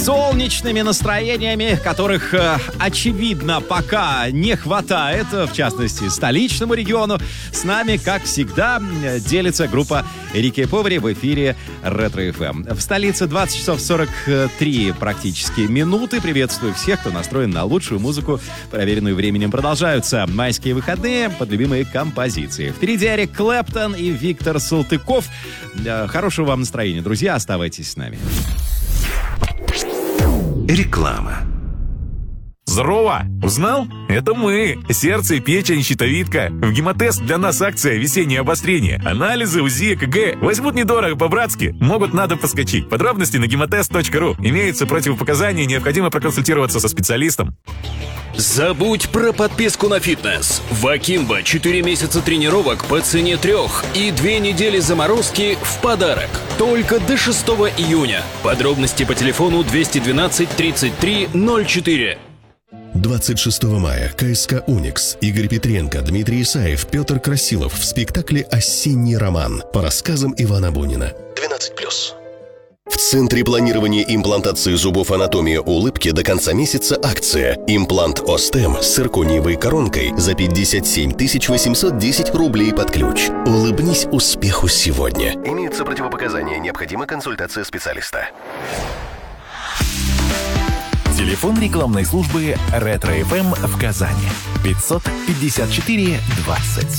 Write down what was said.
Солнечными настроениями, которых, очевидно, пока не хватает, в частности, столичному региону, с нами, как всегда, делится группа Рики Повари в эфире Ретро-ФМ. В столице 20 часов 43 практически минуты. Приветствую всех, кто настроен на лучшую музыку, проверенную временем. Продолжаются майские выходные под любимые композиции. Впереди Эрик Клэптон и Виктор Салтыков. Хорошего вам настроения, друзья, оставайтесь с нами. Реклама. Здорово! Узнал? Это мы. Сердце, печень, щитовидка. В Гемотест для нас акция «Весеннее обострение». Анализы, УЗИ, ЭКГ. Возьмут недорого, по-братски. Могут на дом поскочить. Подробности на gematest.ru. Имеются противопоказания, необходимо проконсультироваться со специалистом. Забудь про подписку на фитнес. В Акимбо 4 месяца тренировок по цене 3 и 2 недели заморозки в подарок. Только до 6 июня. Подробности по телефону 212 33 04. 26 мая КСК «Уникс». Игорь Петренко, Дмитрий Исаев, Петр Красилов в спектакле «Осенний роман» по рассказам Ивана Бунина. 12+. В Центре планирования имплантации зубов «Анатомия улыбки» до конца месяца акция. Имплант Остем с циркониевой коронкой за 57 810 рублей под ключ. Улыбнись успеху сегодня. Имеются противопоказания, необходима консультация специалиста. Телефон рекламной службы Ретро-ФМ в Казани. 554 20.